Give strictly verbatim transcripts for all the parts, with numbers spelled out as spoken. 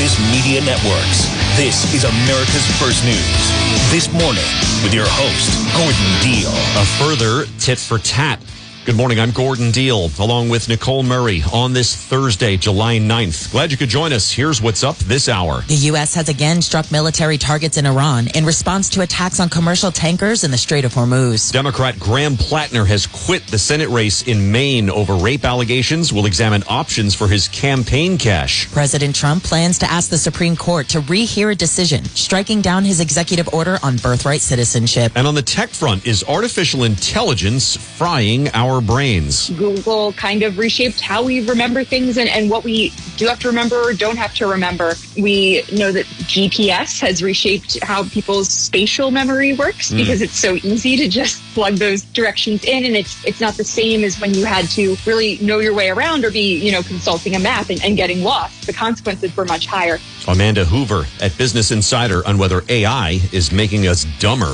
Focus Media Networks. This is America's First News. This morning with your host, Gordon Deal. A further tit for tat. Good morning, I'm Gordon Deal, along with Nicole Murray on this Thursday, July ninth. Glad you could join us. Here's what's up this hour. The U S has again struck military targets in Iran in response to attacks on commercial tankers in the Strait of Hormuz. Democrat Graham Plattner has quit the Senate race in Maine over rape allegations. Will examine options for his campaign cash. President Trump plans to ask the Supreme Court to rehear a decision, striking down his executive order on birthright citizenship. And on the tech front, is artificial intelligence frying our brains? Google kind of reshaped how we remember things and, and what we do have to remember or don't have to remember. We know that G P S has reshaped how people's spatial memory works mm. because it's so easy to just plug those directions in, and it's it's not the same as when you had to really know your way around or be, you know, consulting a map and, and getting lost. The consequences were much higher. Amanda Hoover at Business Insider on whether A I is making us dumber.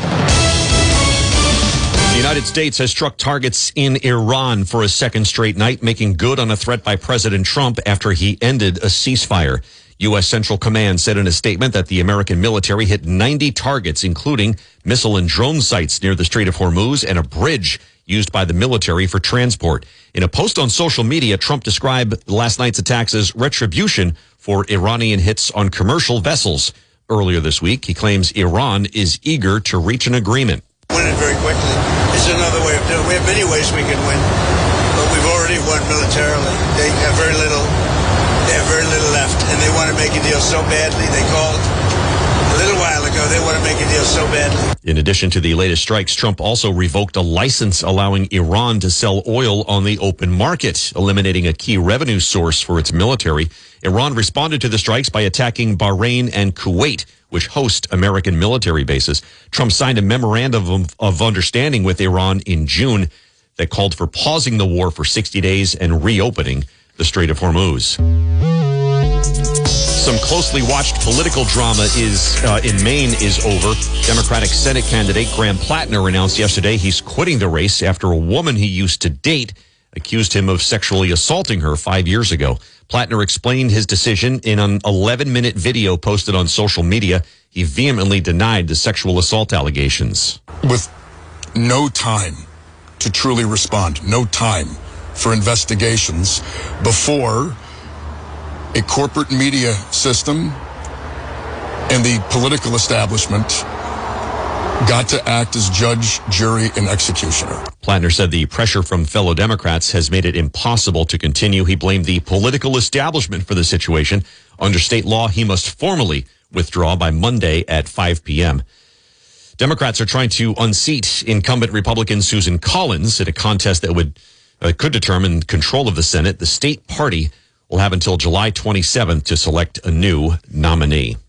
The United States has struck targets in Iran for a second straight night, making good on a threat by President Trump after he ended a ceasefire. U S Central Command said in a statement that the American military hit ninety targets, including missile and drone sites near the Strait of Hormuz and a bridge used by the military for transport. In a post on social media, Trump described last night's attacks as retribution for Iranian hits on commercial vessels. Earlier this week, he claims Iran is eager to reach an agreement. Win it very quickly. It's another way of doing it. We have many ways we can win, but we've already won militarily. They have very little. They have very little left, and they want to make a deal so badly. They called a little while ago. They want to make a deal so badly. In addition to the latest strikes, Trump also revoked a license allowing Iran to sell oil on the open market, eliminating a key revenue source for its military. Iran responded to the strikes by attacking Bahrain and Kuwait, which host American military bases. Trump signed a memorandum of, of understanding with Iran in June that called for pausing the war for sixty days and reopening the Strait of Hormuz. Some closely watched political drama is uh, in Maine is over. Democratic Senate candidate Graham Plattner announced yesterday he's quitting the race after a woman he used to date accused him of sexually assaulting her five years ago. Plattner explained his decision in an eleven-minute video posted on social media. He vehemently denied the sexual assault allegations. With no time to truly respond, no time for investigations before a corporate media system and the political establishment got to act as judge, jury, and executioner. Plattner said the pressure from fellow Democrats has made it impossible to continue. He blamed the political establishment for the situation. Under state law, he must formally withdraw by Monday at five p.m. Democrats are trying to unseat incumbent Republican Susan Collins in a contest that would uh, could determine control of the Senate. The state party will have until July twenty-seventh to select a new nominee.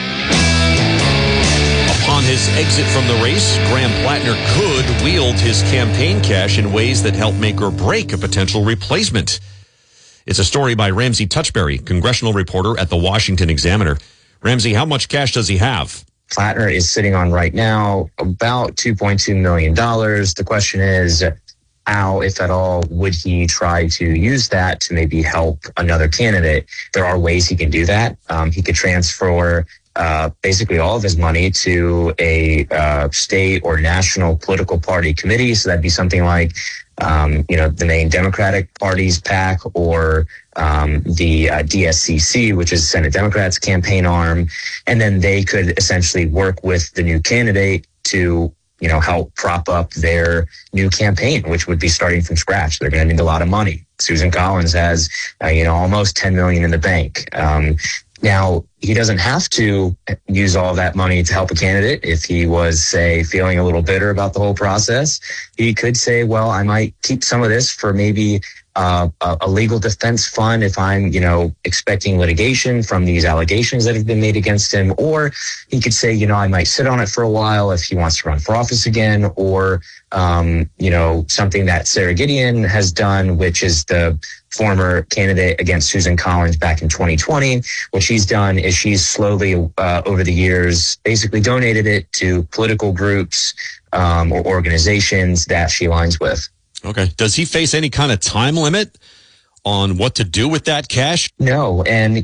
Upon his exit from the race, Graham Plattner could wield his campaign cash in ways that help make or break a potential replacement. It's a story by Ramsey Touchberry, congressional reporter at the Washington Examiner. Ramsey, how much cash does he have? Plattner is sitting on right now about two point two million dollars. The question is, how, if at all, would he try to use that to maybe help another candidate? There are ways he can do that. Um, he could transfer Uh, basically all of his money to a uh, state or national political party committee. So that'd be something like, um, you know, the main Democratic Party's PAC or um, the uh, D S C C, which is Senate Democrats' campaign arm. And then they could essentially work with the new candidate to, you know, help prop up their new campaign, which would be starting from scratch. They're going to need a lot of money. Susan Collins has, uh, you know, almost ten million dollars in the bank. Um, Now, he doesn't have to use all that money to help a candidate. If he was, say, feeling a little bitter about the whole process, he could say, well, I might keep some of this for maybe uh, a, a legal defense fund if I'm, you know, expecting litigation from these allegations that have been made against him. Or he could say, you know, I might sit on it for a while if he wants to run for office again. Or, um, you know, something that Sarah Gideon has done, which is the former candidate against Susan Collins back in twenty twenty. What she's done is she's slowly, uh, over the years, basically donated it to political groups um, or organizations that she aligns with. Okay. Does he face any kind of time limit on what to do with that cash? No. And